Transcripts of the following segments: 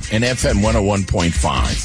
and FM 101.5.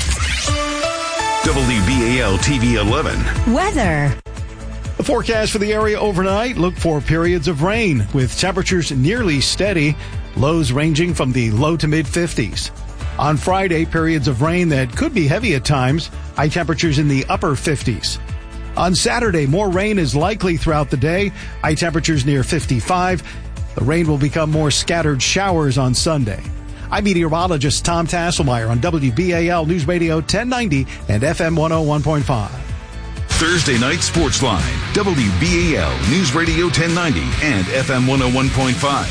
WBAL TV 11. Weather. The forecast for the area overnight, look for periods of rain with temperatures nearly steady, lows ranging from the low to mid 50s. On Friday, periods of rain that could be heavy at times, high temperatures in the upper 50s. On Saturday, more rain is likely throughout the day, high temperatures near 55. The rain will become more scattered showers on Sunday. I'm meteorologist Tom Tasselmeyer on WBAL News Radio 1090 and FM 101.5. Thursday night sports line, WBAL News Radio 1090 and FM 101.5.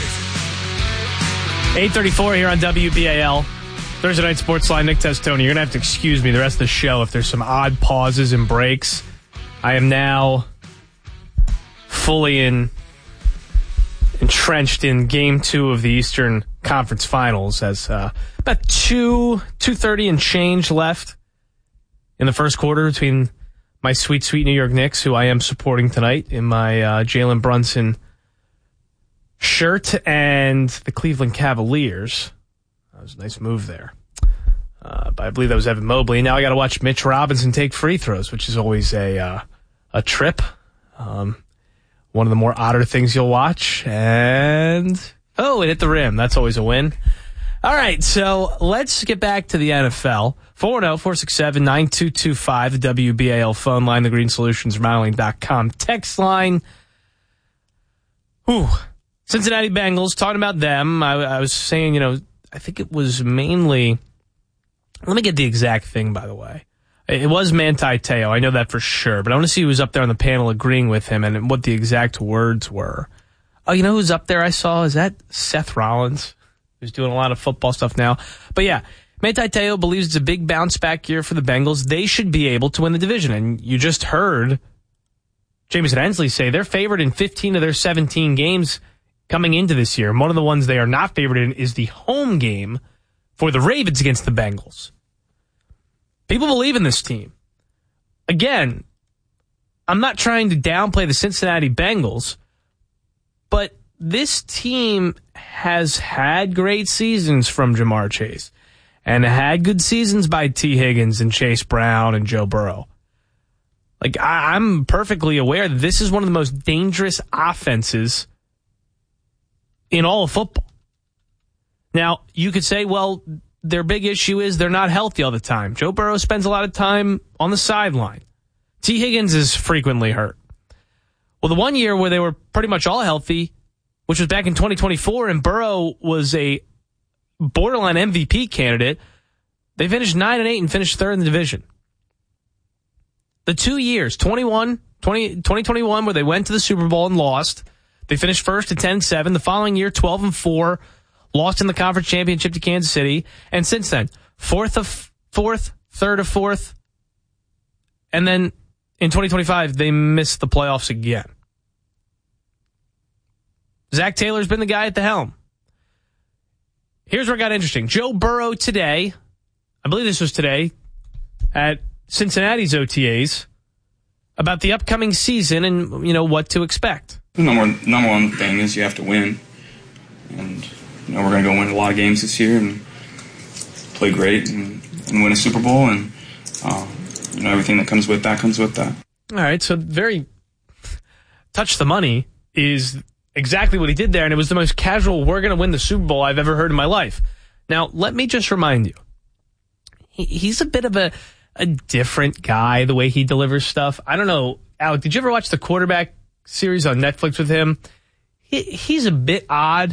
8:34 here on WBAL. Thursday night sports line, Nick Testoni. You're going to have to excuse me the rest of the show if there's some odd pauses and breaks. I am now fully entrenched in Game 2 of the Eastern Conference Finals as about 2:30 and change left in the first quarter between my sweet, sweet New York Knicks, who I am supporting tonight in my Jalen Brunson shirt, and the Cleveland Cavaliers. That was a nice move there. But I believe that was Evan Mobley. Now I got to watch Mitch Robinson take free throws, which is always a trip. One of the more odder things you'll watch. And, it hit the rim. That's always a win. All right, so let's get back to the NFL. 410-467-9225, the WBAL phone line, the Green Solutions Remodeling.com text line. Cincinnati Bengals, talking about them. I was saying, I think it was mainly, let me get the exact thing, by the way. It was Manti Te'o. I know that for sure, but I want to see who was up there on the panel agreeing with him and what the exact words were. Oh, you know who's up there I saw? Is that Seth Rollins, who's doing a lot of football stuff now? But yeah, Manti Te'o believes it's a big bounce-back year for the Bengals. They should be able to win the division. And you just heard Jamison Hensley say they're favored in 15 of their 17 games coming into this year. And one of the ones they are not favored in is the home game for the Ravens against the Bengals. People believe in this team. Again, I'm not trying to downplay the Cincinnati Bengals, but this team has had great seasons from Jamar Chase and had good seasons by T. Higgins and Chase Brown and Joe Burrow. I'm perfectly aware that this is one of the most dangerous offenses in all of football. Now, you could say, well, their big issue is they're not healthy all the time. Joe Burrow spends a lot of time on the sideline. T. Higgins is frequently hurt. Well, the one year where they were pretty much all healthy, which was back in 2024, and Burrow was a borderline MVP candidate, they finished 9-8 and finished third in the division. The 2 years, 2021, where they went to the Super Bowl and lost, they finished first at 10-7. The following year, 12-4. Lost in the conference championship to Kansas City. And since then, fourth of fourth, third of fourth. And then in 2025, they missed the playoffs again. Zach Taylor's been the guy at the helm. Here's where it got interesting. Joe Burrow today, I believe this was today, at Cincinnati's OTAs, about the upcoming season and, what to expect. The number one thing is you have to win. And we're going to go win a lot of games this year and play great and win a Super Bowl. And, everything that comes with that comes with that. All right, so very touch the money is exactly what he did there, and it was the most casual, we're going to win the Super Bowl I've ever heard in my life. Now, let me just remind you, he's a bit of a different guy, the way he delivers stuff. I don't know, Alec, did you ever watch the Quarterback series on Netflix with him? He's a bit odd.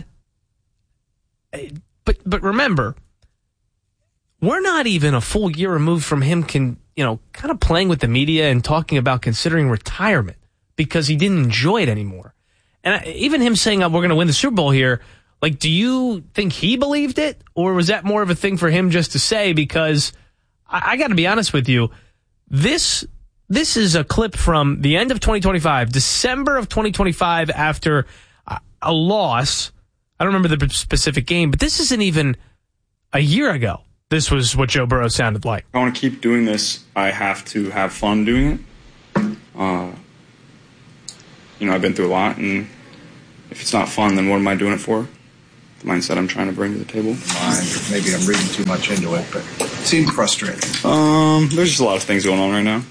But remember, we're not even a full year removed from him kind of playing with the media and talking about considering retirement because he didn't enjoy it anymore. And even him saying, we're going to win the Super Bowl here, do you think he believed it? Or was that more of a thing for him just to say? Because I got to be honest with you, this is a clip from the end of 2025, December of 2025, after a loss. I don't remember the specific game, but this isn't even a year ago. This was what Joe Burrow sounded like. If I want to keep doing this, I have to have fun doing it. I've been through a lot, and if it's not fun, then what am I doing it for? mindset I'm trying to bring to the table. Maybe I'm reading too much into it, but it seemed frustrating. There's just a lot of things going on right now.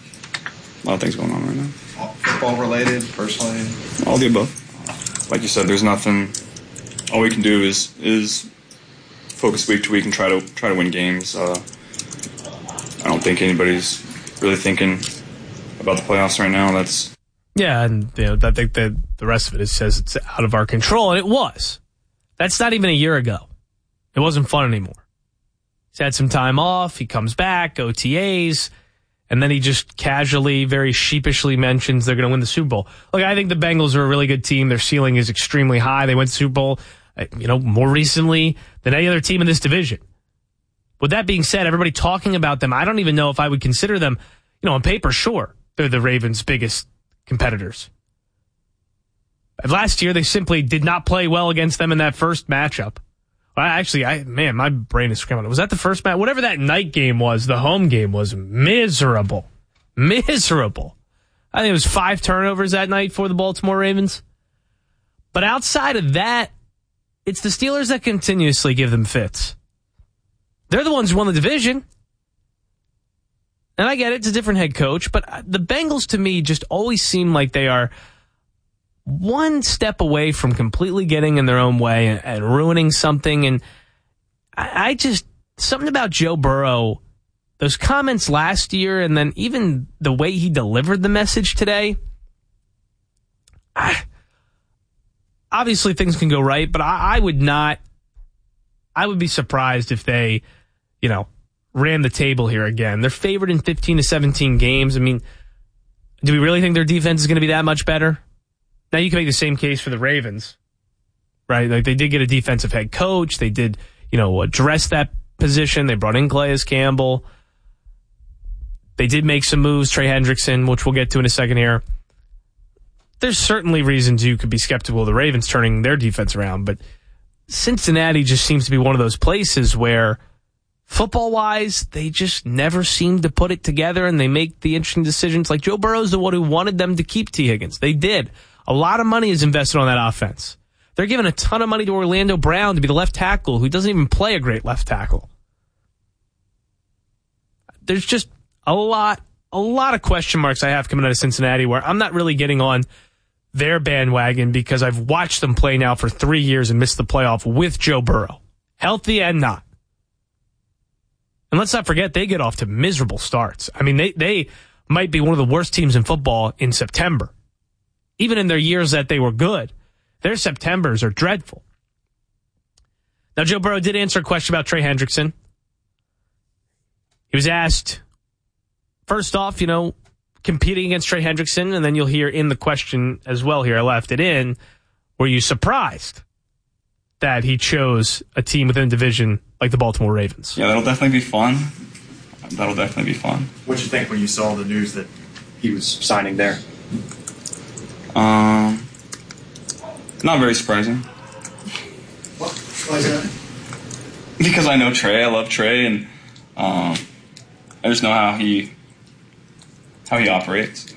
Football related, personally? All the above. Like you said, there's nothing. All we can do is focus week to week and try to win games. I don't think anybody's really thinking about the playoffs right now. Yeah, and I think that the rest of it says it's out of our control, and it was. That's not even a year ago. It wasn't fun anymore. He's had some time off. He comes back, OTAs, and then he just casually, very sheepishly mentions they're going to win the Super Bowl. Look, I think the Bengals are a really good team. Their ceiling is extremely high. They went to the Super Bowl, more recently than any other team in this division. With that being said, everybody talking about them, I don't even know if I would consider them, on paper, sure, they're the Ravens' biggest competitors. And last year, they simply did not play well against them in that first matchup. My brain is scrambling. Was that the first match? Whatever that night game was, the home game was miserable. Miserable. I think it was 5 turnovers that night for the Baltimore Ravens. But outside of that, it's the Steelers that continuously give them fits. They're the ones who won the division. And I get it, it's a different head coach, but the Bengals to me just always seem like they are one step away from completely getting in their own way and ruining something. And something about Joe Burrow, those comments last year and then even the way he delivered the message today, obviously things can go right, but I would be surprised if they, ran the table here again. They're favored in 15 to 17 games. I mean, do we really think their defense is going to be that much better? Now you can make the same case for the Ravens, right? Like they did get a defensive head coach. They did, address that position. They brought in Calais Campbell. They did make some moves, Trey Hendrickson, which we'll get to in a second here. There's certainly reasons you could be skeptical of the Ravens turning their defense around, but Cincinnati just seems to be one of those places where football-wise, they just never seem to put it together, and they make the interesting decisions. Like Joe Burrow's the one who wanted them to keep T. Higgins. They did. A lot of money is invested on that offense. They're giving a ton of money to Orlando Brown to be the left tackle, who doesn't even play a great left tackle. There's just a lot of question marks I have coming out of Cincinnati where I'm not really getting on their bandwagon because I've watched them play now for 3 years and missed the playoff with Joe Burrow, healthy and not. And let's not forget, they get off to miserable starts. I mean, they might be one of the worst teams in football in September. Even in their years that they were good, their Septembers are dreadful. Now, Joe Burrow did answer a question about Trey Hendrickson. He was asked, first off, competing against Trey Hendrickson, and then you'll hear in the question as well here, I left it in, were you surprised that he chose a team within a division like the Baltimore Ravens? Yeah, that'll definitely be fun. What'd you think when you saw the news that he was signing there? Not very surprising. Why is that? Because I know Trey. I love Trey, and I just know how he operates.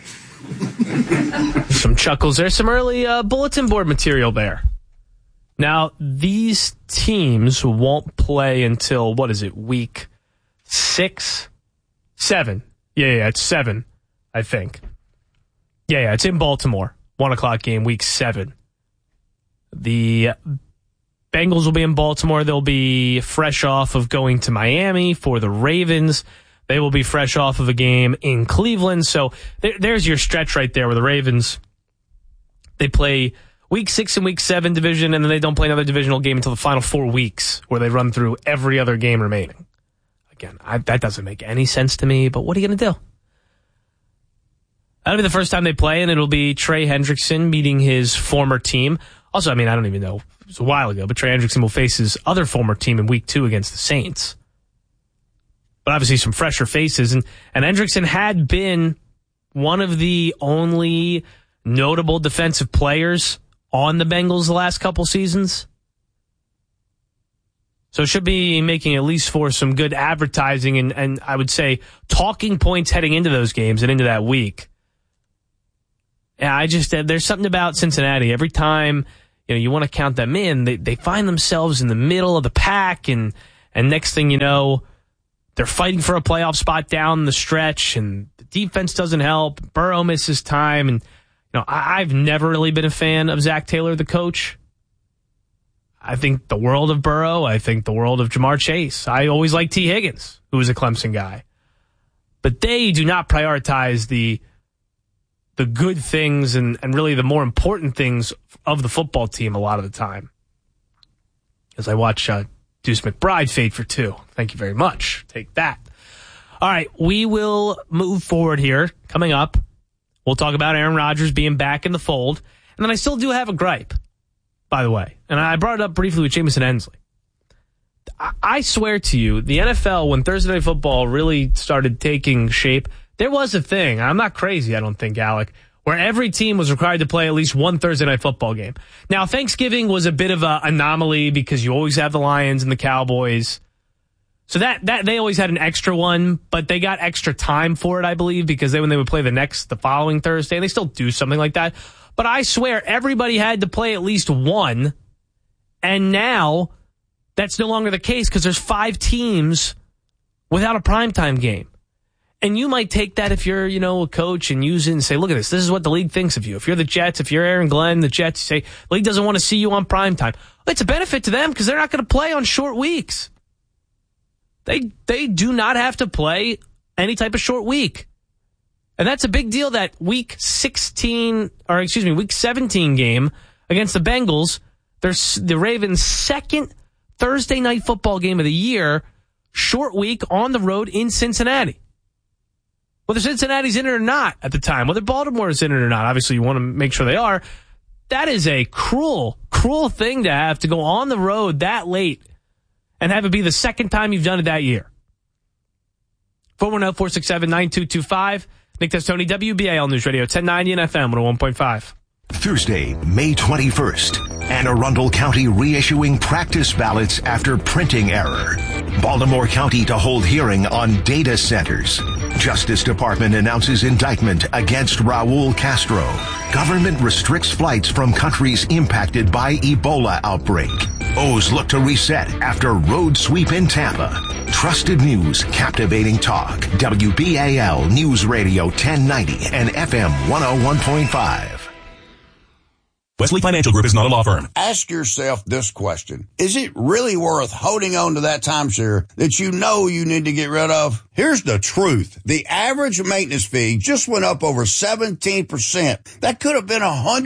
Some chuckles there. Some early bulletin board material there. Now, these teams won't play until, week 6? 7. Yeah, it's 7, I think. Yeah, it's in Baltimore. 1 o'clock game, week 7. The Bengals will be in Baltimore. They'll be fresh off of going to Miami. For the Ravens, they will be fresh off of a game in Cleveland. So there's your stretch right there where the Ravens, they play week 6 and week 7 division, and then they don't play another divisional game until the final 4 weeks where they run through every other game remaining. Again, that doesn't make any sense to me, but what are you going to do? That'll be the first time they play, and it'll be Trey Hendrickson meeting his former team. Also, I don't even know. It was a while ago, but Trey Hendrickson will face his other former team in week 2 against the Saints. But obviously some fresher faces, and Hendrickson had been one of the only notable defensive players on the Bengals the last couple seasons. So should be making at least for some good advertising and I would say talking points heading into those games and into that week. Yeah, there's something about Cincinnati. Every time, you want to count them in. They find themselves in the middle of the pack, and next thing you know, they're fighting for a playoff spot down the stretch, and the defense doesn't help. Burrow misses time, and I've never really been a fan of Zach Taylor, the coach. I think the world of Burrow. I think the world of Jamar Chase. I always liked T. Higgins, who was a Clemson guy. But they do not prioritize the good things and really the more important things of the football team a lot of the time. As I watch Deuce McBride fade for 2. Thank you very much. Take that. All right, we will move forward here. Coming up, we'll talk about Aaron Rodgers being back in the fold. And then I still do have a gripe, by the way. And I brought it up briefly with Jamison Hensley. I swear to you, the NFL, when Thursday Night Football really started taking shape, there was a thing. I'm not crazy, I don't think, Alec, where every team was required to play at least one Thursday Night Football game. Now, Thanksgiving was a bit of an anomaly because you always have the Lions and the Cowboys. So that they always had an extra one, but they got extra time for it, I believe, because when they would play the following Thursday, and they still do something like that. But I swear everybody had to play at least one, and now that's no longer the case because there's 5 teams without a primetime game. And you might take that if you're, a coach and use it and say, look at this. This is what the league thinks of you. If you're the Jets, if you're Aaron Glenn, the Jets, say, the league doesn't want to see you on primetime. Well, it's a benefit to them because they're not going to play on short weeks. They do not have to play any type of short week. And that's a big deal that week 17 game against the Bengals, there's the Ravens' second Thursday night football game of the year, short week on the road in Cincinnati. Whether Cincinnati's in it or not at the time, whether Baltimore is in it or not, obviously you want to make sure they are. That is a cruel, cruel thing to have to go on the road that late and have it be the second time you've done it that year. 410-467-9225. Nick Testoni, WBAL News Radio, 1090 and FM 101.5. Thursday, May 21st. Anne Arundel County reissuing practice ballots after printing error. Baltimore County to hold hearing on data centers. Justice Department announces indictment against Raul Castro. Government restricts flights from countries impacted by Ebola outbreak. O's look to reset after road sweep in Tampa. Trusted news, captivating talk. WBAL News Radio 1090 and FM 101.5. Wesley Financial Group is not a law firm. Ask yourself this question. Is it really worth holding on to that timeshare that you know you need to get rid of? Here's the truth. The average maintenance fee just went up over 17%. That could have been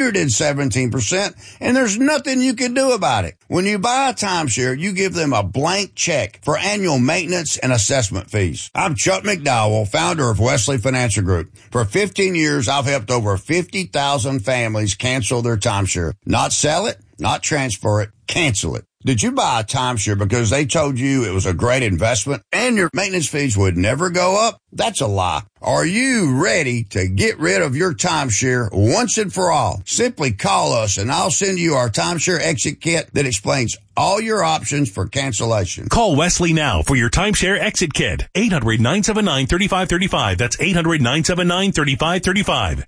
117%, and there's nothing you can do about it. When you buy a timeshare, you give them a blank check for annual maintenance and assessment fees. I'm Chuck McDowell, founder of Wesley Financial Group. For 15 years, I've helped over 50,000 families cancel their timeshare. Not sell it, not transfer it, cancel it. Did you buy a timeshare because they told you it was a great investment and your maintenance fees would never go up? That's a lie. Are you ready to get rid of your timeshare once and for all? Simply call us and I'll send you our timeshare exit kit that explains all your options for cancellation. Call Wesley now for your timeshare exit kit. 800-979-3535. That's 800-979-3535.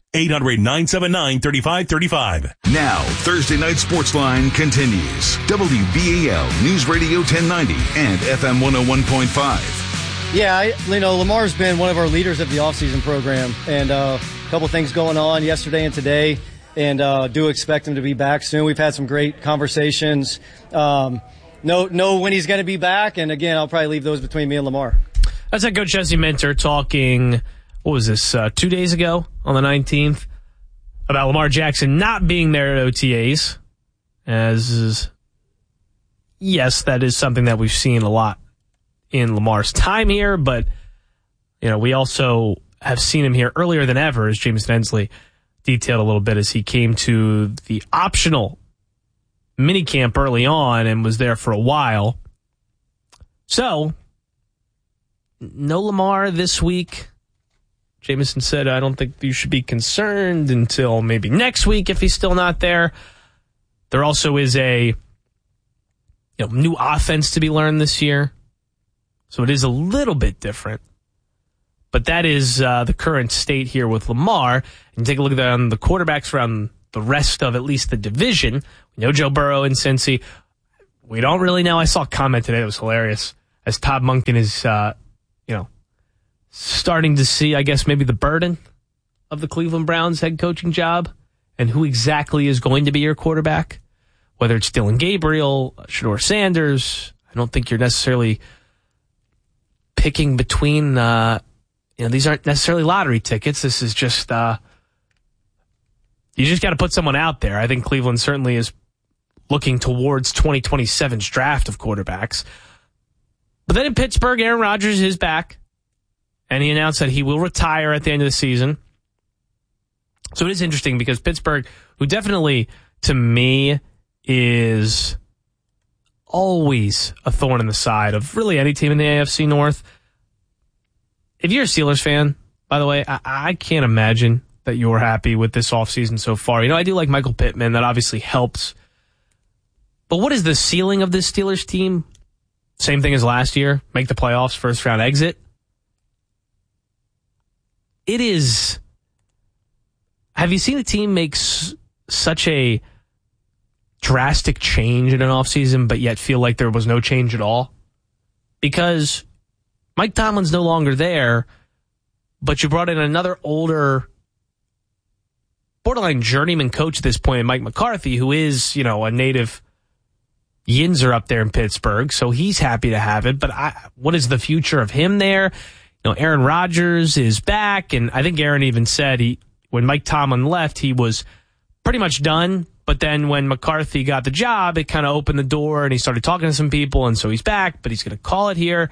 800-979-3535. Now, Thursday Night Sports Line continues. WBAL News Radio 1090 and FM 101.5. Yeah, Lamar's been one of our leaders of the offseason program, and a couple things going on yesterday and today, and do expect him to be back soon. We've had some great conversations. Know when he's going to be back, and again, I'll probably leave those between me and Lamar. That's like Coach Jesse Minter talking, 2 days ago on the 19th, about Lamar Jackson not being there at OTAs, yes, that is something that we've seen a lot in Lamar's time here, but we also have seen him here earlier than ever, as Jamison Hensley detailed a little bit, as he came to the optional minicamp early on and was there for a while. So, no Lamar this week. Jamison said, I don't think you should be concerned until maybe next week if he's still not there. There also is a new offense to be learned this year. So it is a little bit different. But that is the current state here with Lamar. And take a look at the quarterbacks around the rest of at least the division. We know Joe Burrow and Cincy. We don't really know. I saw a comment today that was hilarious as Todd Monken is, starting to see, I guess, maybe the burden of the Cleveland Browns head coaching job and who exactly is going to be your quarterback, whether it's Dylan Gabriel, Shedeur Sanders. I don't think you're necessarily picking between, these aren't necessarily lottery tickets. This is just, you just got to put someone out there. I think Cleveland certainly is looking towards 2027's draft of quarterbacks. But then in Pittsburgh, Aaron Rodgers is back, and he announced that he will retire at the end of the season. So it is interesting because Pittsburgh, who definitely, to me, is always a thorn in the side of really any team in the AFC North. If you're a Steelers fan, by the way, I can't imagine that you're happy with this offseason so far. I do like Michael Pittman. That obviously helps. But what is the ceiling of this Steelers team? Same thing as last year. Make the playoffs, first round exit. It is... Have you seen a team make such a drastic change in an offseason, but yet feel like there was no change at all? Because Mike Tomlin's no longer there, but you brought in another older, borderline journeyman coach at this point, Mike McCarthy, who is, a native Yinzer up there in Pittsburgh, so he's happy to have it. But what is the future of him there? Aaron Rodgers is back, and I think Aaron even said when Mike Tomlin left, he was pretty much done. But then when McCarthy got the job, it kind of opened the door, and he started talking to some people, and so he's back, but he's going to call it here.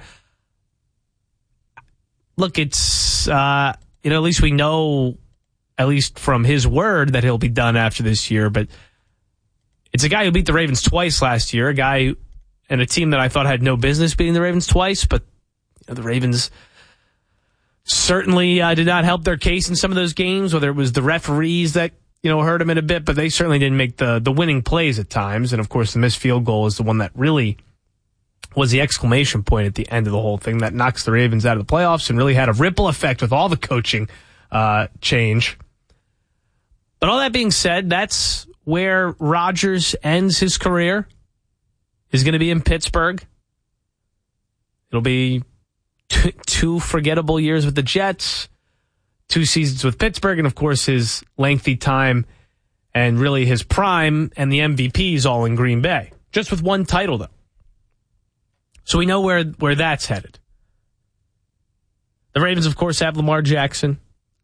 Look, it's, at least we know, at least from his word, that he'll be done after this year. But it's a guy who beat the Ravens twice last year, a guy and a team that I thought had no business beating the Ravens twice, but the Ravens certainly did not help their case in some of those games, whether it was the referees that, hurt them in a bit, but they certainly didn't make the winning plays at times. And, of course, the missed field goal is the one that really was the exclamation point at the end of the whole thing that knocks the Ravens out of the playoffs and really had a ripple effect with all the coaching change. But all that being said, that's where Rodgers ends his career, is going to be in Pittsburgh. It'll be two forgettable years with the Jets, 2 seasons with Pittsburgh, and of course his lengthy time and really his prime and the MVPs all in Green Bay. Just with one title, though. So we know where that's headed. The Ravens, of course, have Lamar Jackson.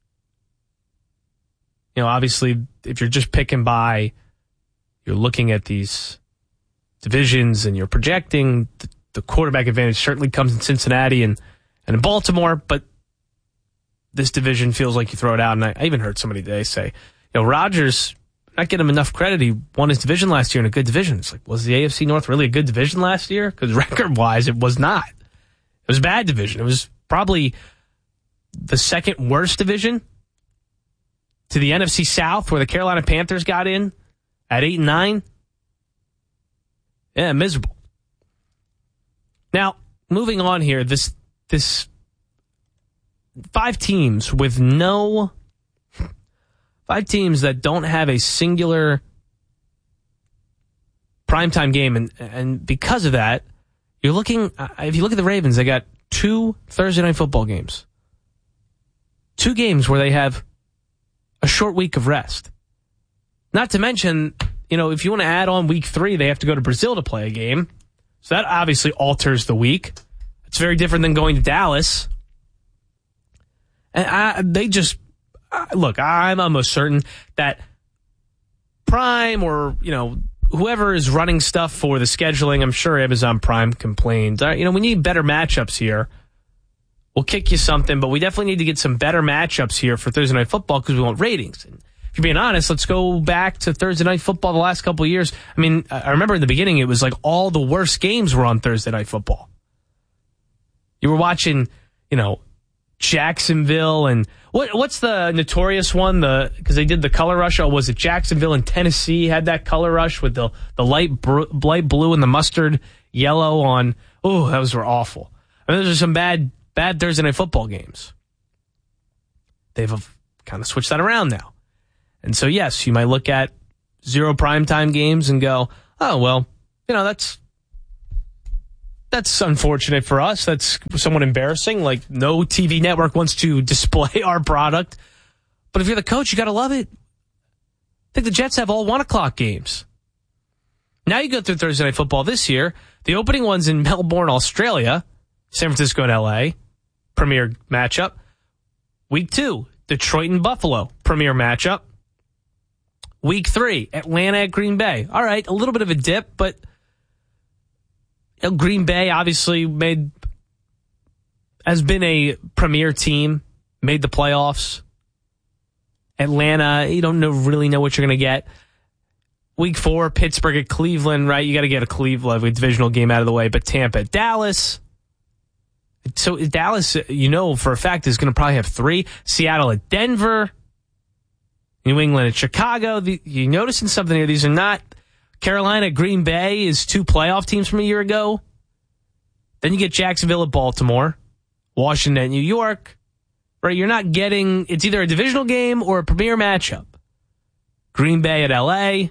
Obviously, if you're just picking by, you're looking at these divisions and you're projecting, the quarterback advantage certainly comes in Cincinnati and in Baltimore, but this division feels like you throw it out. And I even heard somebody today say, Rodgers, not getting him enough credit. He won his division last year in a good division. It's like, was the AFC North really a good division last year? Because record-wise, it was not. It was a bad division. It was probably the second worst division to the NFC South, where the Carolina Panthers got in at 8-9. Yeah, miserable. Now, moving on here, this 5 teams that don't have a singular primetime game, and because of that, you're looking, if you look at the Ravens, they got 2 Thursday night football games. 2 games where they have a short week of rest. Not to mention, if you want to add on week 3, they have to go to Brazil to play a game. So that obviously alters the week. It's very different than going to Dallas. And I'm almost certain that Prime or, whoever is running stuff for the scheduling, I'm sure Amazon Prime complained. We need better matchups here. We'll kick you something, but we definitely need to get some better matchups here for Thursday Night Football because we want ratings. And if you're being honest, let's go back to Thursday Night Football the last couple of years. I mean, I remember in the beginning, it was like all the worst games were on Thursday Night Football. You were watching, Jacksonville and what's the notorious one? Because they did the color rush. Oh, was it Jacksonville and Tennessee had that color rush with the light blue and the mustard yellow on? Oh, those were awful. I mean, those are some bad Thursday Night Football games. They've kind of switched that around now. And so, yes, you might look at 0 primetime games and go, oh, well, that's unfortunate for us. That's somewhat embarrassing. Like, no TV network wants to display our product. But if you're the coach, you got to love it. I think the Jets have all 1 o'clock games. Now you go through Thursday Night Football this year. The opening one's in Melbourne, Australia. San Francisco and LA. Premier matchup. Week 2, Detroit and Buffalo. Premier matchup. Week 3, Atlanta at Green Bay. All right, a little bit of a dip, but Green Bay obviously has been a premier team, made the playoffs. Atlanta, you don't really know what you're going to get. Week 4, Pittsburgh at Cleveland, right? You got to get a Cleveland divisional game out of the way, but Tampa at Dallas. So Dallas, for a fact, is going to probably have 3. Seattle at Denver. New England at Chicago. You're noticing something here. These are not Carolina, Green Bay is 2 playoff teams from a year ago. Then you get Jacksonville at Baltimore, Washington at New York. Right? You're not getting, it's either a divisional game or a premier matchup. Green Bay at LA.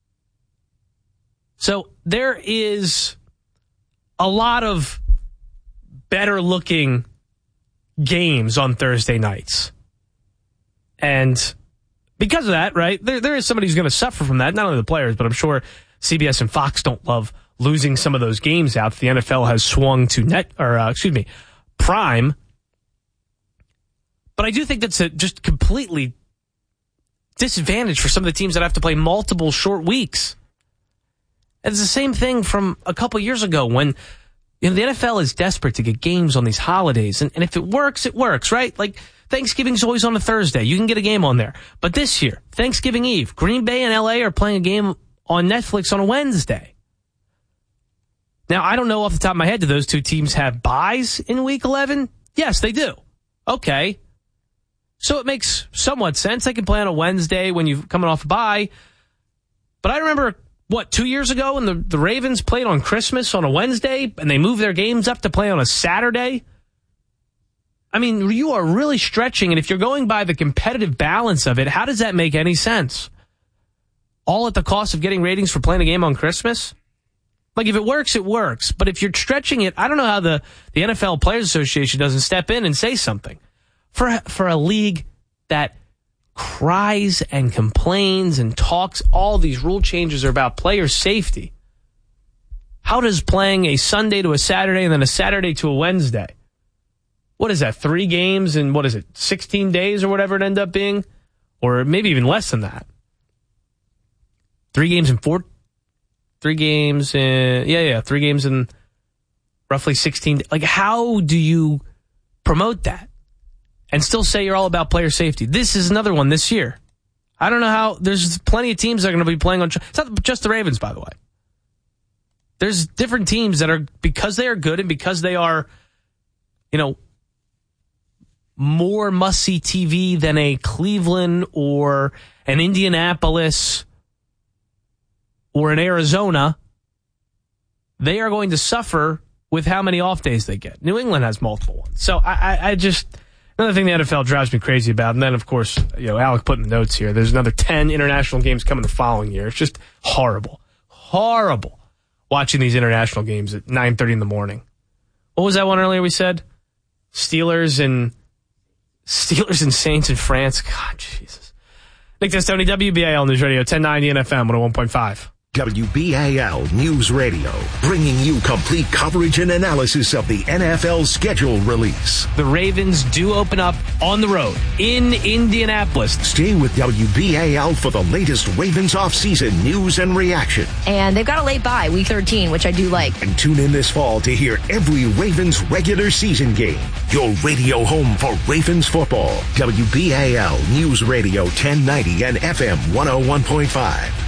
So there is a lot of better looking games on Thursday nights. And because of that, right, there is somebody who's going to suffer from that. Not only the players, but I'm sure CBS and Fox don't love losing some of those games out. The NFL has swung to Prime. But I do think that's just completely disadvantage for some of the teams that have to play multiple short weeks. And it's the same thing from a couple years ago when the NFL is desperate to get games on these holidays. And if it works, right? Like, Thanksgiving's always on a Thursday. You can get a game on there. But this year, Thanksgiving Eve, Green Bay and LA are playing a game on Netflix on a Wednesday. Now, I don't know off the top of my head, do those 2 teams have buys in Week 11? Yes, they do. Okay. So it makes somewhat sense. They can play on a Wednesday when you're coming off a bye. But I remember, 2 years ago when the Ravens played on Christmas on a Wednesday and they moved their games up to play on a Saturday? I mean, you are really stretching, and if you're going by the competitive balance of it, how does that make any sense? All at the cost of getting ratings for playing a game on Christmas? Like, if it works, it works. But if you're stretching it, I don't know how the NFL Players Association doesn't step in and say something. For a league that cries and complains and talks, all these rule changes are about player safety. How does playing a Sunday to a Saturday and then a Saturday to a Wednesday? What is that, 3 games in, 16 days or whatever it ended up being? Or maybe even less than that. 3 games in 3 games in, 3 games in roughly 16. Like, how do you promote that and still say you're all about player safety? This is another one this year. I don't know how, there's plenty of teams that are going to be playing on, it's not just the Ravens, by the way. There's different teams that are, because they are good and because they are, more must-see TV than a Cleveland or an Indianapolis or an Arizona, they are going to suffer with how many off days they get. New England has multiple ones. So I just, another thing the NFL drives me crazy about, and then, of course, Alec put in the notes here, there's another 10 international games coming the following year. It's just horrible. Horrible watching these international games at 9:30 in the morning. What was that one earlier we said? Steelers and Saints in France. God, Jesus. Nick Testoni, WBAL News Radio, 1090 and FM, 101.5. WBAL News Radio, bringing you complete coverage and analysis of the NFL schedule release. The Ravens do open up on the road in Indianapolis. Stay with WBAL for the latest Ravens offseason news and reaction. And they've got a late bye, Week 13, which I do like. And tune in this fall to hear every Ravens regular season game. Your radio home for Ravens football. WBAL News Radio 1090 and FM 101.5.